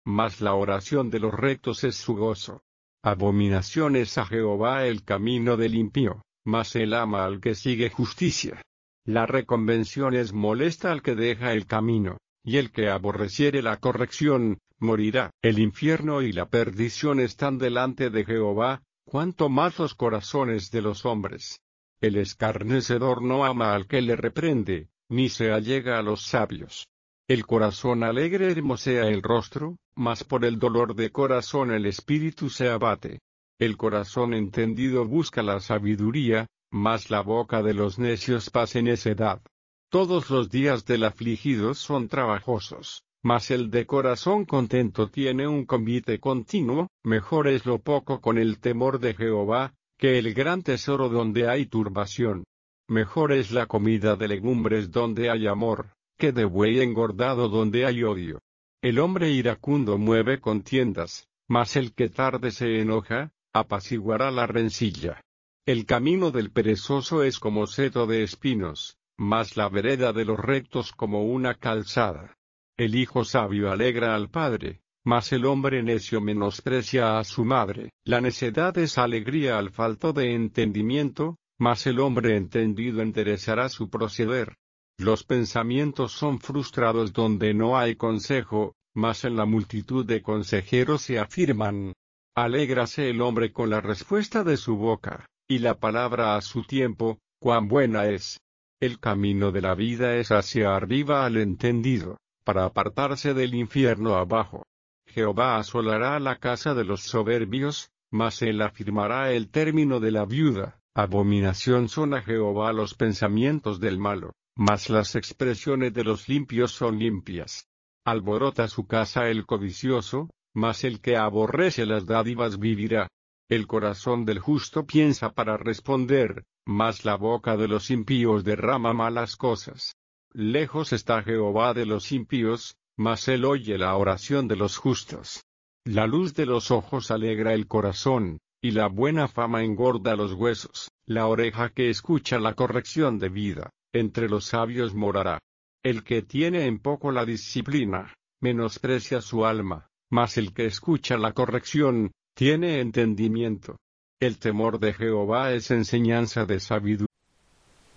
mas la oración de los rectos es su gozo. Abominación es a Jehová el camino del impío, mas él ama al que sigue justicia. La reconvención es molesta al que deja el camino, y el que aborreciere la corrección, morirá. El infierno y la perdición están delante de Jehová, cuanto más los corazones de los hombres. El escarnecedor no ama al que le reprende, ni se allega a los sabios. El corazón alegre hermosea el rostro, mas por el dolor de corazón el espíritu se abate. El corazón entendido busca la sabiduría, mas la boca de los necios pasa necedad. Todos los días del afligido son trabajosos, mas el de corazón contento tiene un convite continuo. Mejor es lo poco con el temor de Jehová, que el gran tesoro donde hay turbación. Mejor es la comida de legumbres donde hay amor, que de buey engordado donde hay odio. El hombre iracundo mueve contiendas, mas el que tarde se enoja, apaciguará la rencilla. El camino del perezoso es como seto de espinos, mas la vereda de los rectos como una calzada. El hijo sabio alegra al padre, mas el hombre necio menosprecia a su madre. La necedad es alegría al falto de entendimiento, mas el hombre entendido enderezará su proceder. Los pensamientos son frustrados donde no hay consejo, mas en la multitud de consejeros se afirman. Alégrase el hombre con la respuesta de su boca, y la palabra a su tiempo, cuán buena es. El camino de la vida es hacia arriba al entendido, para apartarse del infierno abajo. Jehová asolará la casa de los soberbios, mas él afirmará el término de la viuda. Abominación son a Jehová los pensamientos del malo, mas las expresiones de los limpios son limpias. Alborota su casa el codicioso, mas el que aborrece las dádivas vivirá. El corazón del justo piensa para responder, mas la boca de los impíos derrama malas cosas. Lejos está Jehová de los impíos, mas él oye la oración de los justos. La luz de los ojos alegra el corazón, y la buena fama engorda los huesos. La oreja que escucha la corrección de vida, entre los sabios morará. El que tiene en poco la disciplina, menosprecia su alma, mas el que escucha la corrección, tiene entendimiento. El temor de Jehová es enseñanza de sabiduría.